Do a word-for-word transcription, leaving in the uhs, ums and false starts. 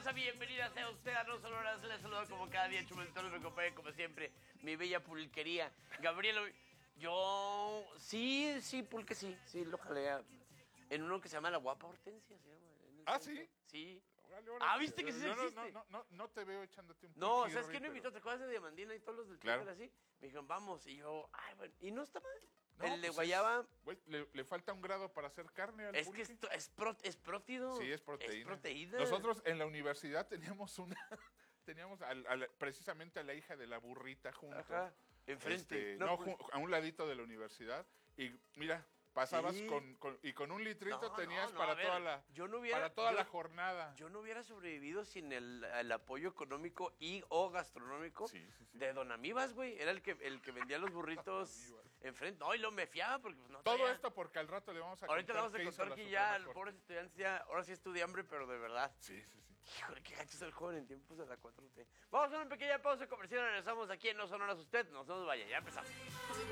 raza, bienvenida sea usted a No Sonoras. Les saludo como cada día, Chumel Torres, me acompaña como siempre mi bella pulquería. Gabriela, yo sí, sí, pulque sí, sí, lo jalea. En uno que se llama La Guapa Hortensia, se llama. ¿Ah, sí? Sí. Órale, órale. Ah, ¿viste que sí no, existe? No, no, no, no te veo echándote un No, pulquirri, ¿sabes quién me pero- invitó? ¿Te acuerdas de Diamandina y todos los del Claro. Twitter así? Me dijeron, vamos, y yo, ay, bueno, y no está mal. No, el de pues guayaba, es- güey, le, le falta un grado para hacer carne al es pulque. que es, es, pro- es prótido. Sí, es proteína. Es proteína. Nosotros en la universidad teníamos una... teníamos al- al- precisamente a la hija de la burrita junto. Ajá, enfrente. Este, No, no, pues- ju- a un ladito de la universidad. Y mira, pasabas Sí. con, con- y con un litrito No, tenías no, no, para a ver, toda la yo no hubiera- para toda yo- la jornada. Yo no hubiera sobrevivido sin el, el apoyo económico y o gastronómico Sí, sí, sí. de Don Amibas, güey. Era el que, el que vendía los burritos enfrente. No, y lo me fiaba porque pues, no Todo traía- esto porque al rato le vamos a Ahorita le contar vamos a qué hizo contar la que ya Suprema el Corte. pobre estudiante ya, ahora sí estudia hambre, pero de verdad. Sí, sí, sí. Híjole, qué gacho es el joven en tiempos de la cuatro T. Vamos a una pequeña pausa comercial, regresamos aquí en No Sonoras Usted. No se nos vaya, ya empezamos.